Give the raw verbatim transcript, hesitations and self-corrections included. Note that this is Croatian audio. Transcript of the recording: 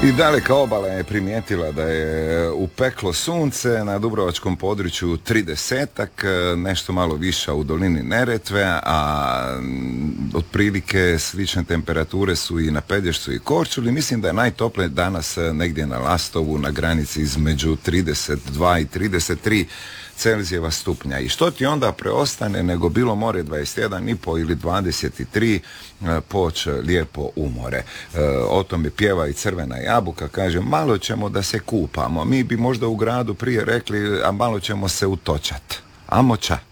I daleka obala je primijetila da je upeklo sunce na dubrovačkom području tridesetak, nešto malo više u dolini Neretve, a otprilike slične temperature su i na Pelješcu i Korčuli. Mislim da je najtoplije danas negdje na Lastovu na granici između trideset dva i trideset tri Celzijeva stupnja. I što ti onda preostane nego bilo more dvadeset jedan i pol ili dvadeset tri, poć lijepo umore. O tome pjeva i Crvena jabuka, kaže malo ćemo da se kupamo. Mi bi možda u gradu prije rekli, a malo ćemo se utočat. Amo ča.